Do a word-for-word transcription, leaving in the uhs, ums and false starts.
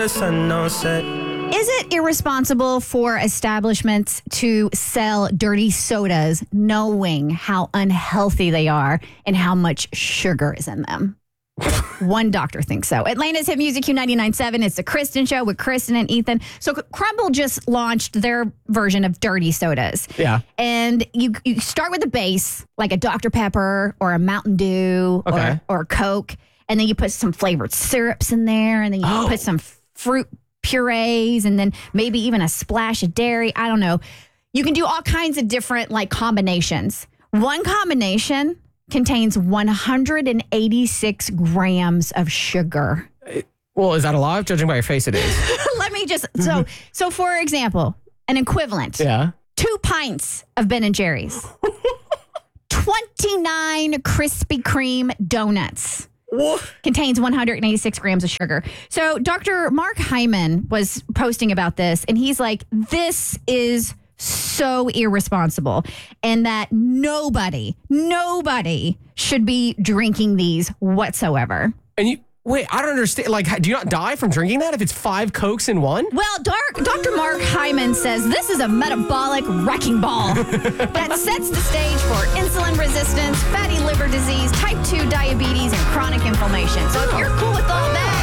the sun don't set. Is it irresponsible for establishments to sell dirty sodas knowing how unhealthy they are and how much sugar is in them? One doctor thinks so. Atlanta's Hit Music Q ninety-nine point seven. It's the Kristen Show with Kristen and Ethan. So Crumble just launched their version of dirty sodas. Yeah. And you you start with a base, like a Doctor Pepper or a Mountain Dew Okay. or, or Coke. And then you put some flavored syrups in there. And then you Oh. put some fruit purees and then maybe even a splash of dairy. I don't know. You can do all kinds of different like combinations. One combination contains one hundred eighty-six grams of sugar. Well, is that alive? Judging by your face, it is. Let me just, so, so for example, an equivalent, Yeah. two pints of Ben and Jerry's, twenty-nine Krispy Kreme donuts. What? Contains one hundred eighty-six grams of sugar. So Doctor Mark Hyman was posting about this, and he's like, this is so irresponsible, and that nobody, nobody should be drinking these whatsoever. And you, wait, I don't understand. Like, do you not die from drinking that if it's five Cokes in one? Well, Dark, Doctor Mark Hyman says this is a metabolic wrecking ball that sets the stage for insulin resistance, fatty liver disease, type two diabetes, and chronic inflammation. So if you're cool with all that,